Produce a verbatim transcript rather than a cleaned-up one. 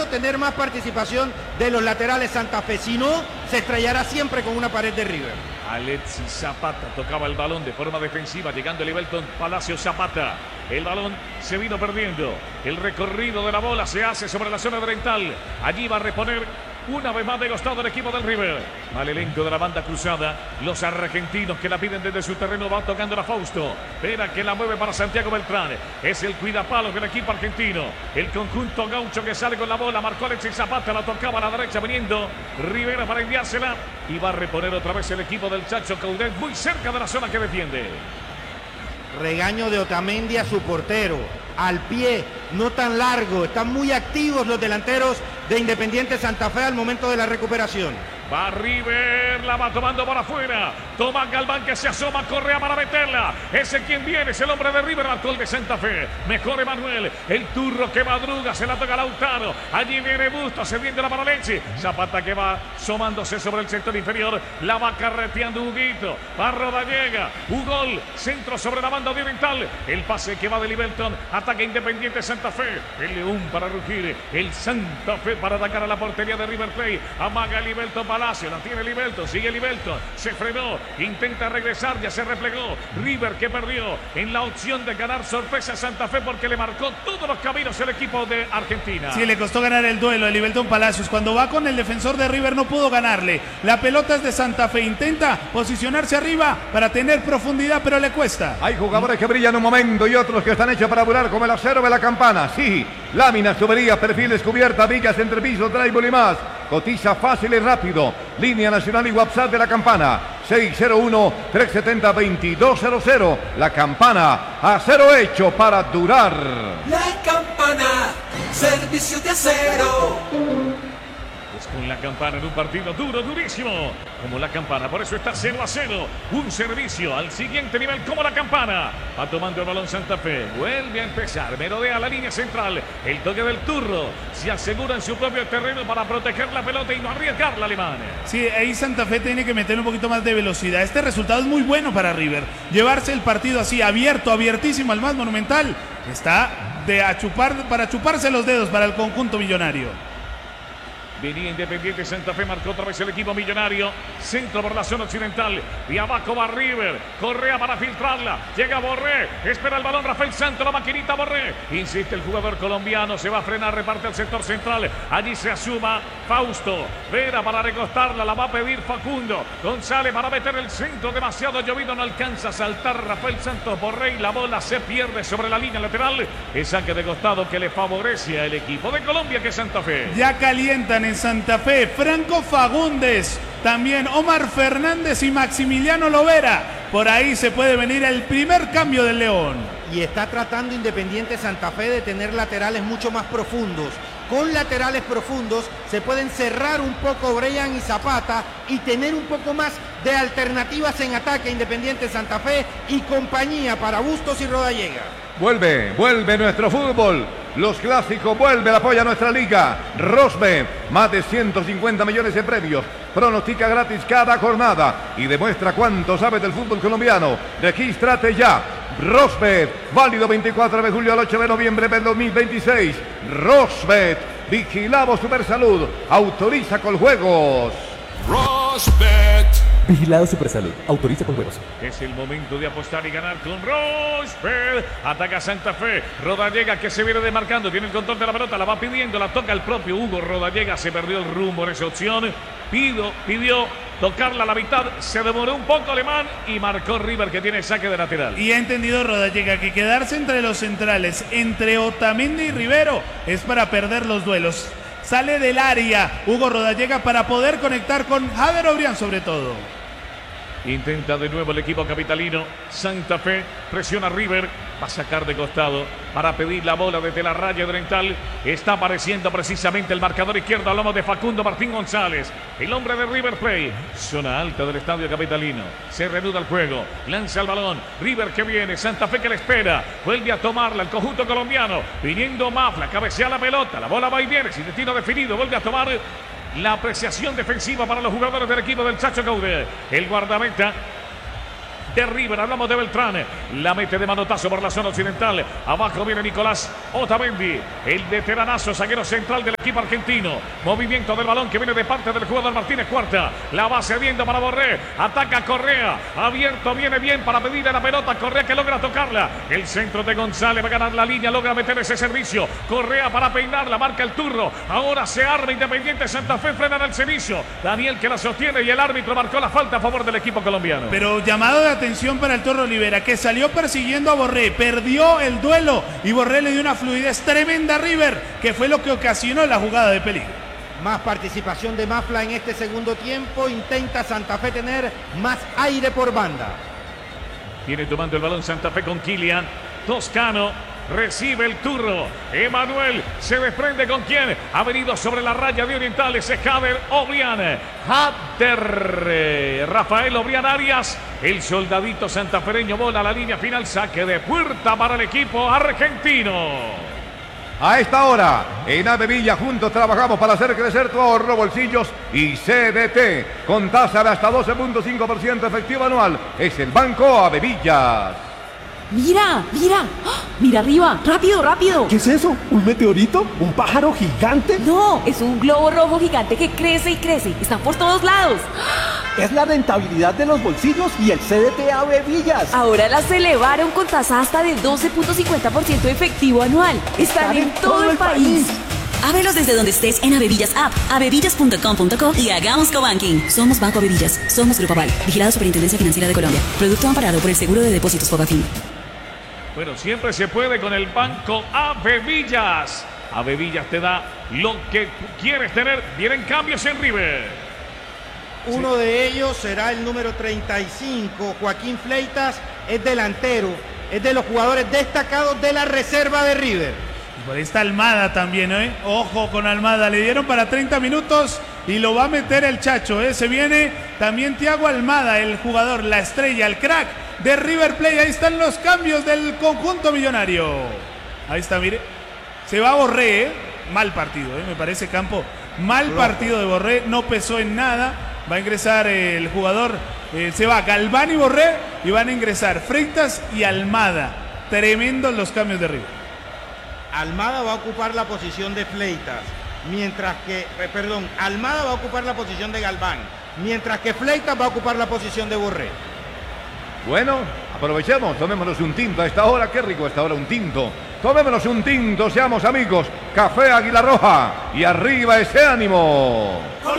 esperando tener más participación de los laterales Santa Fe, si no, se estrellará siempre con una pared de River. Alexis Zapata tocaba el balón de forma defensiva, llegando el Livelton Palacio Zapata. El balón se vino perdiendo. El recorrido de la bola se hace sobre la zona oriental. Allí va a reponer una vez más de costado el equipo del River. Al elenco de la banda cruzada. Los argentinos que la piden desde su terreno van tocando a Fausto. Vera que la mueve para Santiago Beltrán. Es el cuidapalos del equipo argentino. El conjunto gaucho que sale con la bola. Marcó Alexis Zapata. La tocaba a la derecha viniendo Rivera para enviársela. Y va a reponer otra vez el equipo del Chacho Coudet muy cerca de la zona que defiende. Regaño de Otamendi a su portero. Al pie, no tan largo. Están muy activos los delanteros de Independiente Santa Fe al momento de la recuperación. Va River, la va tomando para afuera. Toma Galván que se asoma, Correa para meterla. Ese quien viene, es el hombre de River, actual de Santa Fe. Mejor Emanuel, el turro que madruga, se la toca Lautaro. Allí viene Bustos, cediéndola para Leche. Zapata que va asomándose sobre el sector inferior. La va carreteando Huguito. Va Rodallega. Un gol, centro sobre la banda oriental. El pase que va de Livelton. Ataque Independiente Santa Fe. El León para rugir. El Santa Fe para atacar a la portería de River Plate. Amaga Livelton Palacio, la tiene Livelton, sigue Livelton, se frenó, intenta regresar, ya se replegó. River que perdió en la opción de ganar sorpresa a Santa Fe porque le marcó todos los caminos el equipo de Argentina. Sí, le costó ganar el duelo a Livelton Palacios. Cuando va con el defensor de River no pudo ganarle. La pelota es de Santa Fe, intenta posicionarse arriba para tener profundidad, pero le cuesta. Hay jugadores que brillan un momento y otros que están hechos para volar, como el acero de la campana. Sí, láminas, tuberías, perfiles, cubiertas, vigas, entrepisos, drywall y más. Cotiza fácil y rápido. Línea nacional y WhatsApp de la Campana. seis cero uno, tres siete cero, dos dos cero cero. La Campana, acero hecho para durar. La Campana, servicio de acero. Es con la Campana en un partido duro, durísimo. Como la Campana, por eso está cero a cero. Un servicio al siguiente nivel como la Campana. Va tomando el balón Santa Fe. Vuelve a empezar. Merodea la línea central. El toque del turro. Se asegura en su propio terreno para proteger la pelota y no arriesgar la alemana. Sí, ahí Santa Fe tiene que meter un poquito más de velocidad. Este resultado es muy bueno para River. Llevarse el partido así, abierto, abiertísimo, al más monumental. Está de a chupar, para chuparse los dedos para el conjunto millonario. Venía Independiente Santa Fe, marcó otra vez el equipo millonario. Centro por la zona occidental. Y abajo va River. Correa para filtrarla. Llega Borré. Espera el balón Rafael Santos, la maquinita Borré. Insiste el jugador colombiano. Se va a frenar, reparte al sector central. Allí se asuma Fausto. Vera para recostarla. La va a pedir Facundo. González para meter el centro. Demasiado llovido. No alcanza a saltar Rafael Santos Borré. Y la bola se pierde sobre la línea lateral. El saque de costado que le favorece al equipo de Colombia, que es Santa Fe. Ya calientan en Santa Fe, Franco Fagundes, también Omar Fernández y Maximiliano Lovera. Por ahí se puede venir el primer cambio del León. Y está tratando Independiente Santa Fe de tener laterales mucho más profundos. Con laterales profundos se pueden cerrar un poco Brian y Zapata y tener un poco más de alternativas en ataque Independiente Santa Fe y compañía para Bustos y Rodallega. Vuelve, vuelve nuestro fútbol. Los clásicos, vuelve el apoyo a nuestra liga. Rosbet, más de ciento cincuenta millones de premios. Pronostica gratis cada jornada y demuestra cuánto sabes del fútbol colombiano. Regístrate ya. Rosbet, válido veinticuatro de julio al ocho de noviembre del dos mil veintiséis. Rosbet, vigilado Supersalud, autoriza con juegos. Rosbet. Vigilado Supersalud. Autoriza con juegos. Es el momento de apostar y ganar con Rosbet. Ataca Santa Fe. Rodallega que se viene demarcando. Tiene el control de la pelota. La va pidiendo. La toca el propio Hugo Rodallega. Se perdió el rumbo en esa opción. Pido, pidió tocarla a la mitad. Se demoró un poco Alemán y marcó River, que tiene saque de lateral. Y ha entendido Rodallega que quedarse entre los centrales, entre Otamendi y Rivero, es para perder los duelos. Sale del área Hugo Rodallega para poder conectar con Jader Obrián sobre todo. Intenta de nuevo el equipo capitalino. Santa Fe presiona a River. Va a sacar de costado para pedir la bola desde la raya oriental. Está apareciendo precisamente el marcador izquierdo al lomo de Facundo Martín González, el hombre de River Plate. Zona alta del estadio capitalino. Se reanuda el juego. Lanza el balón. River que viene. Santa Fe que le espera. Vuelve a tomarla el conjunto colombiano. Viniendo Mafla. Cabecea la pelota. La bola va y viene. Sin destino definido. Vuelve a tomar la apreciación defensiva para los jugadores del equipo del Chacho Coudet. El guardameta de River. Hablamos de Beltrán. La mete de manotazo por la zona occidental. Abajo viene Nicolás Otamendi, el veteranazo zaguero central del equipo argentino. Movimiento del balón que viene de parte del jugador Martínez Cuarta. La va cediendo para Borré. Ataca Correa. Abierto, viene bien para pedirle la pelota. Correa que logra tocarla. El centro de González va a ganar la línea. Logra meter ese servicio. Correa para peinarla. Marca el turno. Ahora se arma Independiente Santa Fe. Frena el servicio. Daniel que la sostiene y el árbitro marcó la falta a favor del equipo colombiano. Pero llamado de atención para el Toro Olivera, que salió persiguiendo a Borré. Perdió el duelo y Borré le dio una fluidez tremenda a River, que fue lo que ocasionó la jugada de peligro. Más participación de Mafla en este segundo tiempo. Intenta Santa Fe tener más aire por banda. Viene tomando el balón Santa Fe con Kylian. Toscano recibe el turno. Emanuel se desprende con quien ha venido sobre la raya de Orientales. Es Jader Obrián. Jader Rafael Obrián Arias. El soldadito santafereño bola a la línea final. Saque de puerta para el equipo argentino. A esta hora, en Avevilla juntos trabajamos para hacer crecer tu ahorro, bolsillos y C D T. Con tasa de hasta doce punto cinco por ciento efectivo anual. Es el Banco Avevillas. Mira, mira, ¡ah! Mira arriba, rápido, rápido. ¿Qué es eso? ¿Un meteorito? ¿Un pájaro gigante? No, es un globo rojo gigante que crece y crece. Están por todos lados. Es la rentabilidad de los bolsillos y el C D T Avevillas. Ahora las elevaron con tasa hasta de doce punto cincuenta por ciento efectivo anual. Están, Están en, en todo, todo el país. país. Ábrelos desde donde estés en Avevillas App, avevillas punto com punto co y hagamos cobanking. Somos Banco Avevillas, somos Grupo Aval, vigilado Superintendencia Financiera de Colombia. Producto amparado por el Seguro de Depósitos Fogafín. Bueno, siempre se puede con el Banco Avevillas. Avevillas te da lo que quieres tener. Vienen cambios en River. Uno sí. de ellos será el número treinta y cinco, Joaquín Fleitas, es delantero, es de los jugadores destacados de la reserva de River. Y por ahí está Almada también, ¿eh? Ojo con Almada, le dieron para treinta minutos y lo va a meter el Chacho, ¿eh? Se viene también Thiago Almada, el jugador, la estrella, el crack de River Plate. Ahí están los cambios del conjunto millonario. Ahí está, mire. Se va Borré, ¿eh? Mal partido, ¿eh? Me parece, Campo. Mal Rojo. partido de Borré, no pesó en nada. Va a ingresar eh, el jugador, eh, se va Galván y Borré y van a ingresar Freitas y Almada. Tremendos los cambios de River. Almada va a ocupar la posición de Fleitas, mientras que, eh, perdón, Almada va a ocupar la posición de Galván, mientras que Fleitas va a ocupar la posición de Borré. Bueno, aprovechemos, tomémonos un tinto a esta hora. Qué rico a esta hora un tinto. Tomémonos un tinto, seamos amigos. Café Águila Roja y arriba ese ánimo.